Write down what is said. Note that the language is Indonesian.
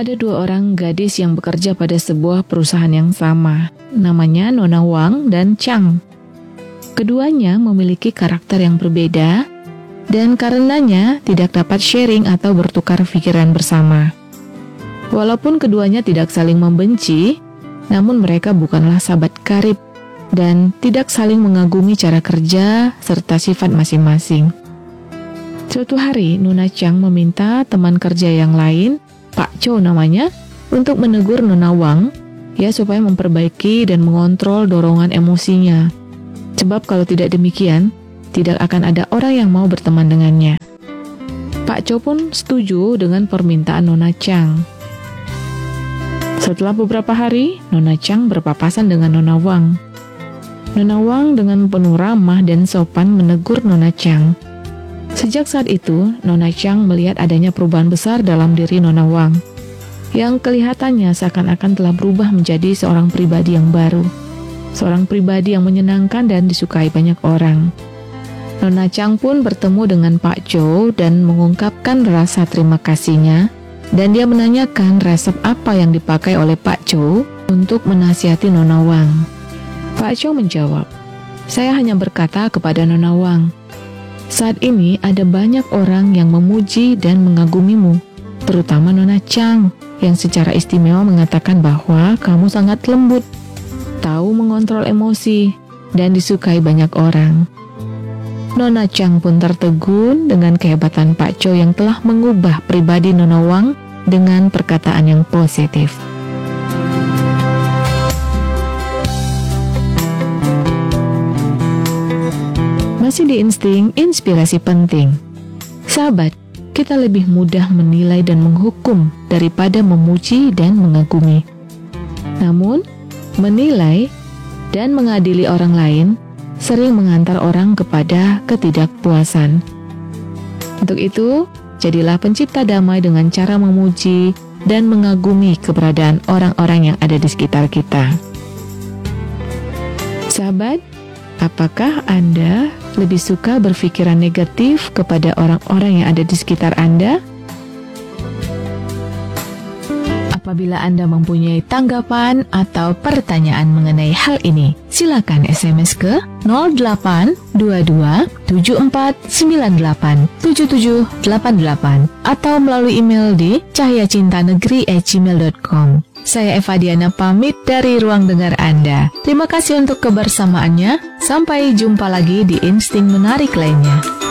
Ada 2 orang gadis yang bekerja pada sebuah perusahaan yang sama. Namanya Nona Wang dan Chang. Keduanya memiliki karakter yang berbeda dan karenanya tidak dapat sharing atau bertukar pikiran bersama. Walaupun keduanya tidak saling membenci, namun mereka bukanlah sahabat karib dan tidak saling mengagumi cara kerja serta sifat masing-masing. Suatu hari, Nona Chang meminta teman kerja yang lain, Pak Chow namanya, untuk menegur Nona Wang, supaya memperbaiki dan mengontrol dorongan emosinya. Sebab kalau tidak demikian, tidak akan ada orang yang mau berteman dengannya. Pak Chow pun setuju dengan permintaan Nona Chang. Setelah beberapa hari, Nona Chang berpapasan dengan Nona Wang. Nona Wang dengan penuh ramah dan sopan menegur Nona Chang. Sejak saat itu, Nona Chang melihat adanya perubahan besar dalam diri Nona Wang, yang kelihatannya seakan-akan telah berubah menjadi seorang pribadi yang baru. Seorang pribadi yang menyenangkan dan disukai banyak orang. Nona Chang pun bertemu dengan Pak Chow dan mengungkapkan rasa terima kasihnya, dan dia menanyakan resep apa yang dipakai oleh Pak Chow untuk menasihati Nona Wang. Pak Chow menjawab, "Saya hanya berkata kepada Nona Wang, saat ini ada banyak orang yang memuji dan mengagumimu, terutama Nona Chang, yang secara istimewa mengatakan bahwa kamu sangat lembut, tahu mengontrol emosi, dan disukai banyak orang." Nona Chang pun tertegun dengan kehebatan Pak Chow yang telah mengubah pribadi Nona Wang dengan perkataan yang positif. Masih di insting, inspirasi penting. Sahabat, kita lebih mudah menilai dan menghukum daripada memuji dan mengagumi. Namun, menilai dan mengadili orang lain sering mengantar orang kepada ketidakpuasan. Untuk itu, jadilah pencipta damai dengan cara memuji dan mengagumi keberadaan orang-orang yang ada di sekitar kita. Sahabat, apakah Anda lebih suka berpikiran negatif kepada orang-orang yang ada di sekitar Anda? Apabila Anda mempunyai tanggapan atau pertanyaan mengenai hal ini, silakan SMS ke 082274987788 atau melalui email di cahayacintanegeri@gmail.com. Saya Eva Diana pamit dari ruang dengar Anda. Terima kasih untuk kebersamaannya. Sampai jumpa lagi di insting menarik lainnya.